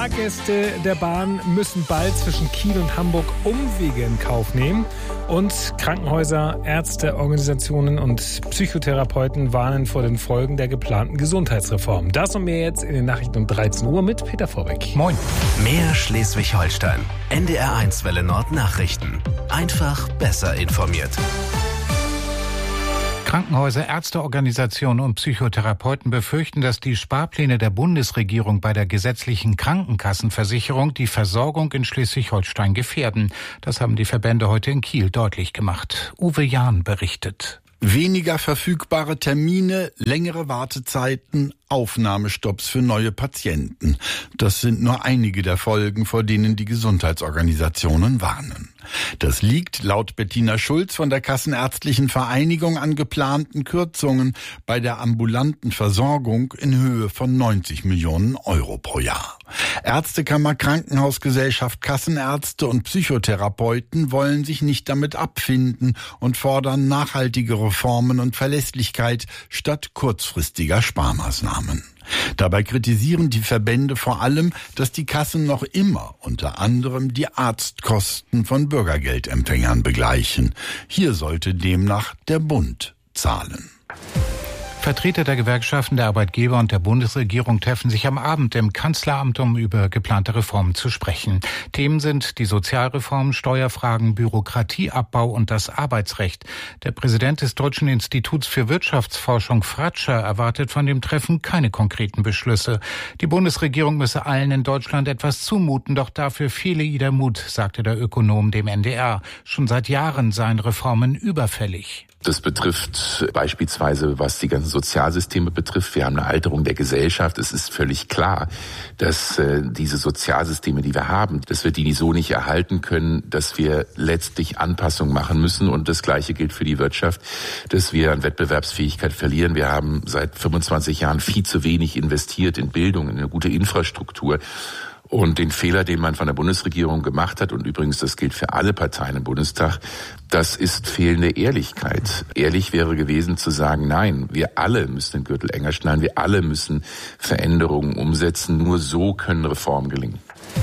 Fahrgäste der Bahn müssen bald zwischen Kiel und Hamburg Umwege in Kauf nehmen. Und Krankenhäuser, Ärzte, Organisationen und Psychotherapeuten warnen vor den Folgen der geplanten Gesundheitsreform. Das und mehr jetzt in den Nachrichten um 13 Uhr mit Peter Vorbeck. Moin. Mehr Schleswig-Holstein. NDR1 Welle Nord Nachrichten. Einfach besser informiert. Krankenhäuser, Ärzteorganisationen und Psychotherapeuten befürchten, dass die Sparpläne der Bundesregierung bei der gesetzlichen Krankenkassenversicherung die Versorgung in Schleswig-Holstein gefährden. Das haben die Verbände heute in Kiel deutlich gemacht. Uwe Jahn berichtet. Weniger verfügbare Termine, längere Wartezeiten, Aufnahmestopps für neue Patienten. Das sind nur einige der Folgen, vor denen die Gesundheitsorganisationen warnen. Das liegt laut Bettina Schulz von der Kassenärztlichen Vereinigung an geplanten Kürzungen bei der ambulanten Versorgung in Höhe von 90 Millionen Euro pro Jahr. Ärztekammer, Krankenhausgesellschaft, Kassenärzte und Psychotherapeuten wollen sich nicht damit abfinden und fordern nachhaltige Reformen und Verlässlichkeit statt kurzfristiger Sparmaßnahmen. Dabei kritisieren die Verbände vor allem, dass die Kassen noch immer unter anderem die Arztkosten von Bürgergeldempfängern begleichen. Hier sollte demnach der Bund zahlen. Vertreter der Gewerkschaften, der Arbeitgeber und der Bundesregierung treffen sich am Abend im Kanzleramt, um über geplante Reformen zu sprechen. Themen sind die Sozialreform, Steuerfragen, Bürokratieabbau und das Arbeitsrecht. Der Präsident des Deutschen Instituts für Wirtschaftsforschung, Fratscher, erwartet von dem Treffen keine konkreten Beschlüsse. Die Bundesregierung müsse allen in Deutschland etwas zumuten, doch dafür fehle ihr der Mut, sagte der Ökonom dem NDR. Schon seit Jahren seien Reformen überfällig. Das betrifft beispielsweise, was die ganzen Sozialsysteme betrifft. Wir haben eine Alterung der Gesellschaft. Es ist völlig klar, dass diese Sozialsysteme, die wir haben, dass wir die so nicht erhalten können, dass wir letztlich Anpassungen machen müssen. Und das Gleiche gilt für die Wirtschaft, dass wir an Wettbewerbsfähigkeit verlieren. Wir haben seit 25 Jahren viel zu wenig investiert in Bildung, in eine gute Infrastruktur. Und den Fehler, den man von der Bundesregierung gemacht hat, und übrigens das gilt für alle Parteien im Bundestag, das ist fehlende Ehrlichkeit. Ehrlich wäre gewesen zu sagen, nein, wir alle müssen den Gürtel enger schnallen, wir alle müssen Veränderungen umsetzen, nur so können Reformen gelingen.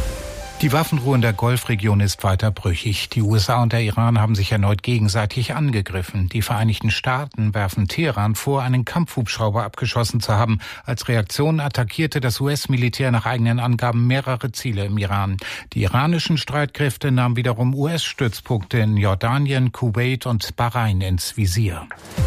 Die Waffenruhe in der Golfregion ist weiter brüchig. Die USA und der Iran haben sich erneut gegenseitig angegriffen. Die Vereinigten Staaten werfen Teheran vor, einen Kampfhubschrauber abgeschossen zu haben. Als Reaktion attackierte das US-Militär nach eigenen Angaben mehrere Ziele im Iran. Die iranischen Streitkräfte nahmen wiederum US-Stützpunkte in Jordanien, Kuwait und Bahrain ins Visier.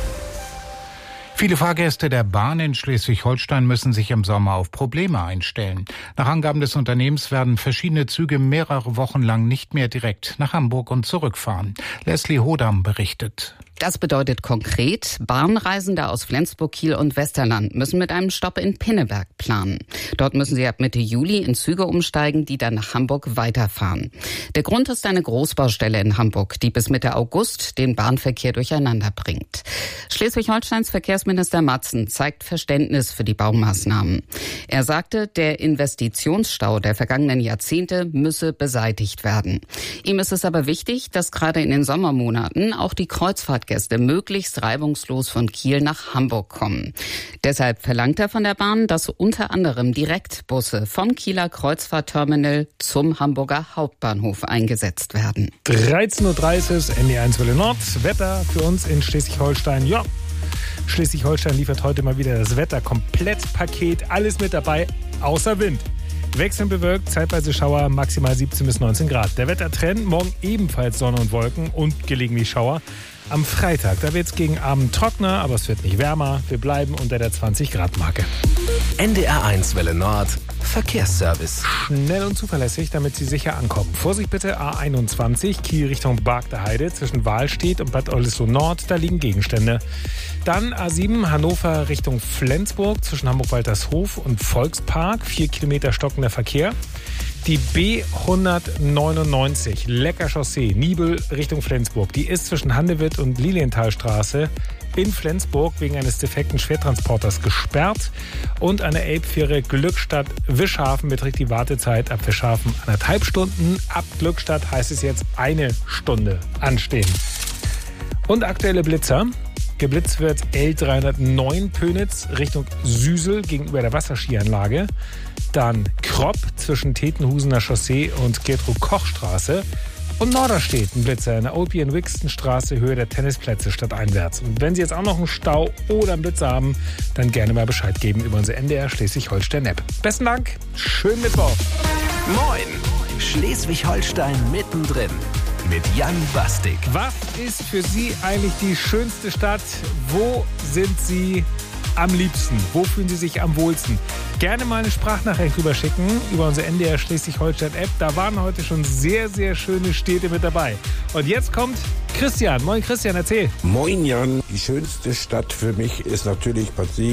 Viele Fahrgäste der Bahn in Schleswig-Holstein müssen sich im Sommer auf Probleme einstellen. Nach Angaben des Unternehmens werden verschiedene Züge mehrere Wochen lang nicht mehr direkt nach Hamburg und zurückfahren. Leslie Hodam berichtet. Das bedeutet konkret, Bahnreisende aus Flensburg, Kiel und Westerland müssen mit einem Stopp in Pinneberg planen. Dort müssen sie ab Mitte Juli in Züge umsteigen, die dann nach Hamburg weiterfahren. Der Grund ist eine Großbaustelle in Hamburg, die bis Mitte August den Bahnverkehr durcheinander bringt. Schleswig-Holsteins Verkehrsminister Matzen zeigt Verständnis für die Baumaßnahmen. Er sagte, der Investitionsstau der vergangenen Jahrzehnte müsse beseitigt werden. Ihm ist es aber wichtig, dass gerade in den Sommermonaten auch die Kreuzfahrtgäste möglichst reibungslos von Kiel nach Hamburg kommen. Deshalb verlangt er von der Bahn, dass unter anderem Direktbusse vom Kieler Kreuzfahrtterminal zum Hamburger Hauptbahnhof eingesetzt werden. 13.30 Uhr, NDR1 Welle Nord. Wetter für uns in Schleswig-Holstein. Ja, Schleswig-Holstein liefert heute mal wieder das Wetter-Komplettpaket. Alles mit dabei, außer Wind. Wechselnd bewölkt, zeitweise Schauer, maximal 17 bis 19 Grad. Der Wettertrend, morgen ebenfalls Sonne und Wolken und gelegentlich Schauer. Am Freitag, da wird es gegen Abend trockener, aber es wird nicht wärmer. Wir bleiben unter der 20-Grad-Marke. NDR1 Welle Nord, Verkehrsservice. Schnell und zuverlässig, damit Sie sicher ankommen. Vorsicht bitte, A21, Kiel Richtung Bargteheide, zwischen Wahlstedt und Bad Oldesloe Nord, da liegen Gegenstände. Dann A7, Hannover Richtung Flensburg, zwischen Hamburg-Waltershof und Volkspark, 4 Kilometer stockender Verkehr. Die B199, Lecker Chaussee, Nibel Richtung Flensburg, die ist zwischen Handewitt und Lilienthalstraße in Flensburg wegen eines defekten Schwertransporters gesperrt. Und an der Elbfähre Glückstadt-Wischhafen beträgt die Wartezeit ab Wischhafen 1,5 Stunden. Ab Glückstadt heißt es jetzt 1 Stunde anstehen. Und aktuelle Blitzer. Geblitzt wird L309 Pönitz Richtung Süsel gegenüber der Wasserskianlage. Dann Kropp zwischen Tetenhusener Chaussee und Gertrud-Koch-Straße. Und Norderstedt, ein Blitzer in der Opie-Wixton-Straße, Höhe der Tennisplätze stadteinwärts. Und wenn Sie jetzt auch noch einen Stau oder einen Blitzer haben, dann gerne mal Bescheid geben über unsere NDR Schleswig-Holstein-App. Besten Dank, schönen Mittwoch. Moin, Schleswig-Holstein mittendrin mit Jan Bastik. Was ist für Sie eigentlich die schönste Stadt? Wo sind Sie am liebsten? Wo fühlen Sie sich am wohlsten? Gerne mal eine Sprachnachricht rüberschicken über unsere NDR Schleswig-Holstein-App. Da waren heute schon sehr, sehr schöne Städte mit dabei. Und jetzt kommt Christian. Moin Christian, erzähl. Moin Jan. Die schönste Stadt für mich ist natürlich Bad Siegen.